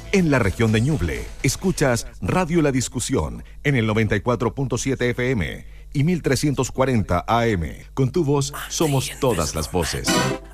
En la región de Ñuble, escuchas Radio La Discusión en el 94.7 FM y 1340 AM. Con tu voz somos todas las voces.